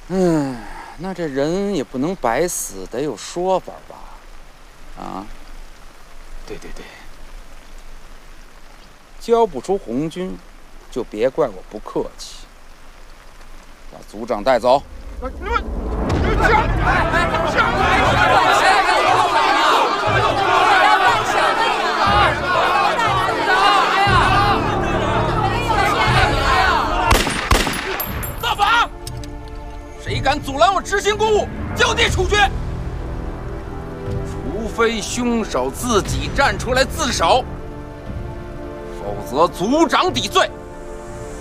那这人也不能白死，得有说法吧？啊？对，交不出红军，就别怪我不客气。把组长带走。 造反！谁敢阻拦我执行公务，就地处决。除非凶手自己站出来自首，否则组长抵罪。